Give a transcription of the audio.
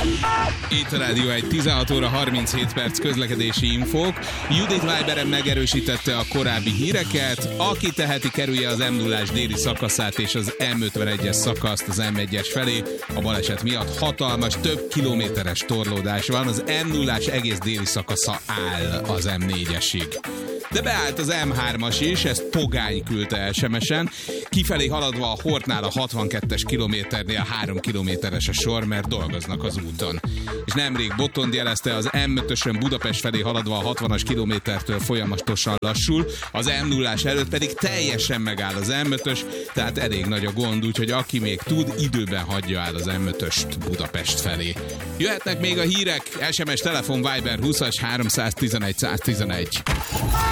Itt a Rádió 1, 16 óra 37 perc közlekedési infók. Judit Viberen megerősítette a korábbi híreket. Aki teheti, kerülje az M0-ás déli szakaszát és az M51-es szakaszt az M1-es felé. A baleset miatt hatalmas, több kilométeres torlódás van. Az M0-ás egész déli szakasza áll az M4-esig. De beállt az M3-as is, ezt Pogány küldte SMS-en. Kifelé haladva a Hortnál a 62-es kilométernél 3 kilométeres a sor, mert dolgoznak az úton. És nemrég Botond jelezte, az M5-ösön Budapest felé haladva a 60-as kilométertől folyamatosan lassul, az M0-ás előtt pedig teljesen megáll az M5-ös, tehát elég nagy a gond, úgyhogy aki még tud, időben hagyja el az M5-öst Budapest felé. Jöhetnek még a hírek, SMS, telefon, Viber 20-as 311 111.